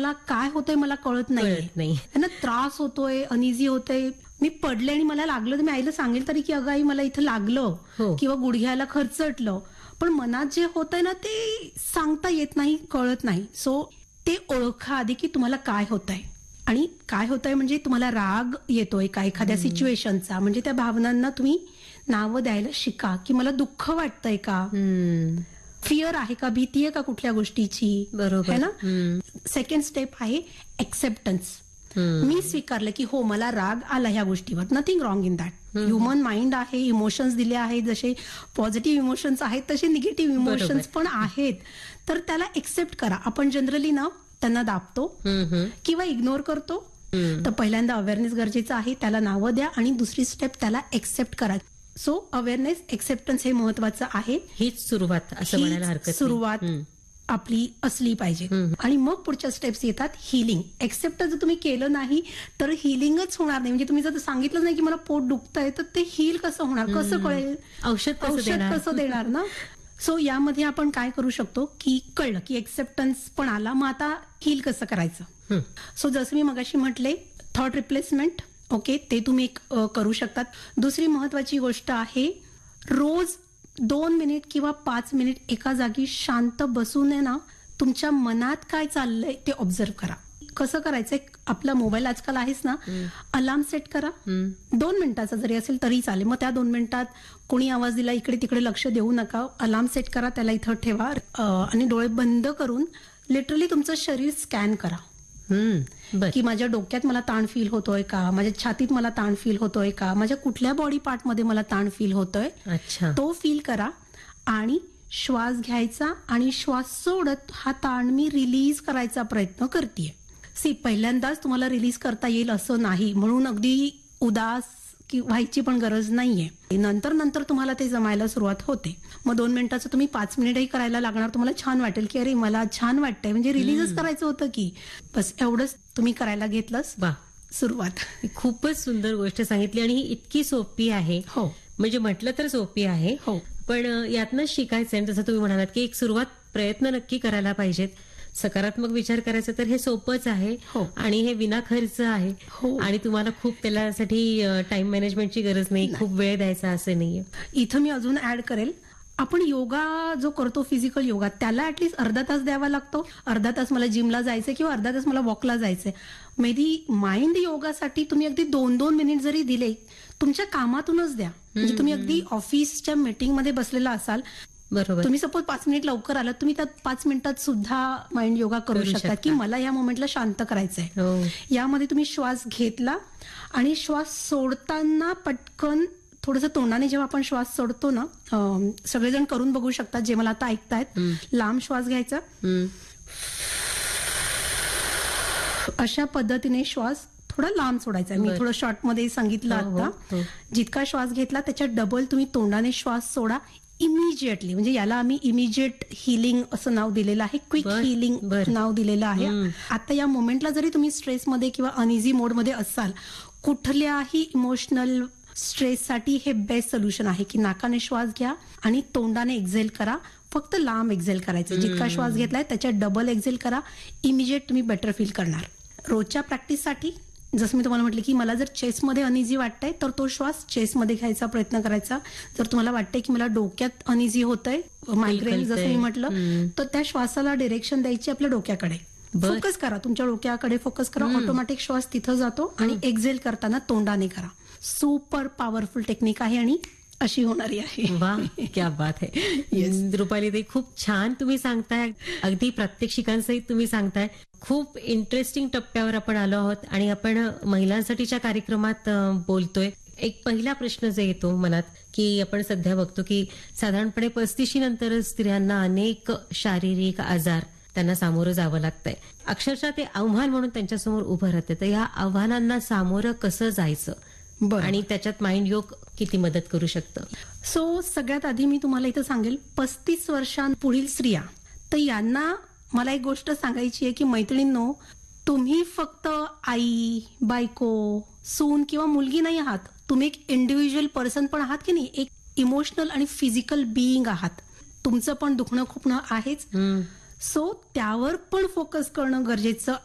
मला काय होतंय मला कळत नाही. ना त्रास होतोय, अनइझी होतोय. मी पडले आणि मला लागलं तर मी आईला सांगेल तरी की अगं आई मला इथं लागलं किंवा गुडघ्याला खरचटलं. पण मनात जे होतंय ना ते सांगता येत नाही, कळत नाही. सो ते ओळखा आधी की तुम्हाला काय होतंय. आणि काय होतंय म्हणजे तुम्हाला राग येतोय का एखाद्या सिच्युएशनचा, म्हणजे त्या भावनांना तुम्ही नावं द्यायला शिका. की मला दुःख वाटतंय का, फिअर आहे का, भीती आहे का कुठल्या गोष्टीची, बरोबर है ना. सेकंड स्टेप आहे एक्सेप्टन्स. मी स्वीकारलं की हो मला राग आला ह्या गोष्टीवर, nothing wrong in that. Human mind आहे, इमोशन्स दिले आहेत, जसे पॉझिटिव्ह इमोशन्स आहेत तसे निगेटिव्ह इमोशन्स पण आहेत. तर त्याला एक्सेप्ट करा. आपण जनरली ना त्यांना दाबतो किंवा इग्नोर करतो. तर पहिल्यांदा अवेअरनेस गरजेचं आहे, त्याला नावं द्या. आणि दुसरी स्टेप त्याला एक्सेप्ट करा. सो अवेअरनेस, एक्सेप्टन्स हे महत्वाचं आहे. हीच सुरुवात असं म्हणायला हरकत नाही. सुरुवात आपली असली पाहिजे. आणि मग पुढच्या स्टेप्स येतात हिलिंग. एक्सेप्ट जर तुम्ही केलं नाही तर हिलिंगच होणार नाही. म्हणजे तुम्ही जर सांगितलं नाही की मला पोट दुखतंय तर ते हील कसं होणार, कसं कळेल, औषध कसं देणार ना. सो यामध्ये आपण काय करू शकतो की कळलं की एक्सेप्टन्स पण आला, मग आता हील कसं करायचं. सो जसं मी मगाशी म्हटले थॉट रिप्लेसमेंट, ओके, ते तुम्ही करू शकतात. दुसरी महत्वाची गोष्ट आहे, रोज 2 मिनिट किंवा 5 मिनिट एका जागी शांत बसून आहे ना तुमच्या मनात काय चाललंय ते ऑब्झर्व करा. कसं करायचंय, आपला मोबाईल आजकाल आहेच ना, अलार्म सेट करा. 2 मिनिटाचा जरी असेल तरी चालेल. मग त्या 2 मिनिटात कोणी आवाज दिला इकडे तिकडे लक्ष देऊ नका. अलार्म सेट करा, त्याला इथं ठेवा आणि डोळे बंद करून लिटरली तुमचं शरीर स्कॅन करा. की माझ्या डोक्यात मला ताण फील होतोय का, माझ्या छातीत मला ताण फील होतोय का, माझ्या कुठल्या बॉडी पार्ट मध्ये मला ताण फील होतोय, तो फील करा. आणि श्वास घ्यायचा आणि श्वास सोडत हा ताण मी रिलीज करायचा प्रयत्न करतेय. पहिल्यांदाच तुम्हाला रिलीज करता येईल असं नाही, म्हणून अगदी उदास व्हायची पण गरज नाहीये. नंतर नंतर तुम्हाला ते जमायला सुरुवात होते. मग 2 मिनिटाचं तुम्ही 5 मिनिटही करायला लागणार. तुम्हाला छान वाटेल की अरे मला छान वाटतंय, म्हणजे रिलीजच करायचं होतं की. बस एवढंच तुम्ही करायला घेतलंच सुरुवात. खूपच सुंदर गोष्ट सांगितली आणि ही इतकी सोपी आहे. हो, म्हणजे म्हटलं तर सोपी आहे. हो, पण यातनं शिकायचं आहे. जसं तुम्ही म्हणालात की एक सुरुवात प्रयत्न नक्की करायला पाहिजेत. सकारात्मक विचार करायचा तर हे सोपंच आहे. आणि हे विना खर्च आहे. आणि तुम्हाला खूप त्यासाठी टाइम मॅनेजमेंटची गरज नाही, खूप वेळ द्यायचा असं नाहीये. इथं मी अजून ऍड करेल, आपण योगा जो करतो फिजिकल योगा त्याला ऍटलीस्ट अर्धा तास द्यावा लागतो. अर्धा तास मला जिमला जायचंय किंवा अर्धा तास मला वॉकला जायचंय. मेबी माइंड योगासाठी तुम्ही अगदी 2-2 मिनिट जरी दिले तुमच्या कामातूनच द्या. म्हणजे तुम्ही अगदी ऑफिसच्या मीटिंगमध्ये बसलेला असाल, बरोबर, तुम्ही सपोज 5 मिनिट लवकर आलात, तुम्ही त्यात 5 मिनिटात सुद्धा माइंड योगा करू शकता की मला या मोमेंटला शांत करायचंय. यामध्ये तुम्ही श्वास घेतला आणि श्वास सोडताना पटकन थोडंसं तोंडाने जेव्हा आपण श्वास सोडतो ना, सगळेजण करून बघू शकतात जे मला आता ऐकतायत. लांब श्वास घ्यायचा, अशा पद्धतीने श्वास थोडा लांब सोडायचा. मी थोडं शॉर्ट मध्ये सांगितलं आता. जितका श्वास घेतला त्याच्या डबल तुम्ही तोंडाने श्वास सोडा इमिजिएटली. म्हणजे याला आम्ही इमिजिएट हिलिंग असं नाव दिलेलं आहे, क्विक हिलिंग नाव दिलेलं आहे. आता या मोमेंटला जरी तुम्ही स्ट्रेसमध्ये किंवा अनइझी मोडमध्ये असाल, कुठल्याही इमोशनल स्ट्रेससाठी हे बेस्ट सोल्युशन आहे की नाकाने श्वास घ्या आणि तोंडाने एक्झेल करा. फक्त लांब एक्झेल करायचं. जितका श्वास घेतलाय त्याच्या डबल एक्झेल करा. इमिजिएट तुम्ही बेटर फील करणार. रोजच्या प्रॅक्टिससाठी जसं मी तुम्हाला म्हटलं की मला जर चेस्टमध्ये अनइझी वाटतंय तर तो श्वास चेस्टमध्ये घ्यायचा प्रयत्न करायचा. जर तुम्हाला वाटतंय की मला डोक्यात अनइझी होतंय, मायग्रेन जसं मी म्हटलं, तर त्या श्वासाला डिरेक्शन द्यायची आपल्या डोक्याकडे. फोकस करा, तुमच्या डोक्याकडे फोकस करा. ऑटोमॅटिक श्वास तिथं जातो. आणि एक्झेल करताना तोंडाने करा. सुपर पॉवरफुल टेक्निक आहे आणि अशी होणारी आहे. वा, क्या बात आहे. रुपाली ताई, खूप छान तुम्ही सांगताय. अगदी प्रात्यक्षिकांसहित तुम्ही सांगताय. खूप इंटरेस्टिंग टप्प्यावर आपण आलो आहोत आणि आपण महिलांसाठीच्या कार्यक्रमात बोलतोय. एक पहिला प्रश्न जो येतो मनात की आपण सध्या बघतो की साधारणपणे 35 नंतरच स्त्रियांना अनेक शारीरिक आजार त्यांना सामोरं जावं लागतंय. अक्षरशः ते आव्हान म्हणून त्यांच्यासमोर उभं राहते. तर या आव्हानांना सामोरं कसं जायचं आणि त्याच्यात माइंड योग किती मदत करू शकतं? सो सगळ्यात आधी मी तुम्हाला इथं सांगेल, 35 वर्षांपुढील स्त्रिया, तर यांना मला एक गोष्ट सांगायची आहे की मैत्रिणींनो, तुम्ही फक्त आई, बायको, सून किंवा मुलगी नाही आहात. तुम्ही एक इंडिव्हिज्युअल पर्सन पण आहात की नाही. एक इमोशनल आणि फिजिकल बिईंग आहात. तुमचं पण दुखणं खुपणं आहेच. सो त्यावर पण फोकस करणं गरजेचं